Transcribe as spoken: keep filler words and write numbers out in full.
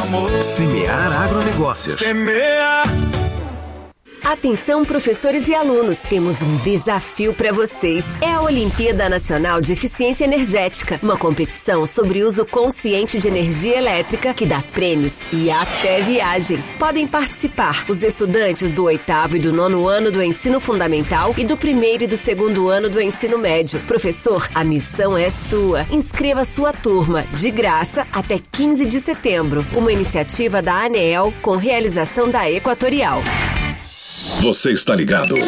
amor. Semear Agronegócios. Semear. Atenção, professores e alunos, temos um desafio para vocês. É a Olimpíada Nacional de Eficiência Energética, uma competição sobre uso consciente de energia elétrica que dá prêmios e até viagem. Podem participar os estudantes do oitavo e do nono ano do ensino fundamental e do primeiro e do segundo ano do ensino médio. Professor, a missão é sua. Inscreva sua turma de graça até quinze de setembro. Uma iniciativa da ANEEL com realização da Equatorial. Você está ligado?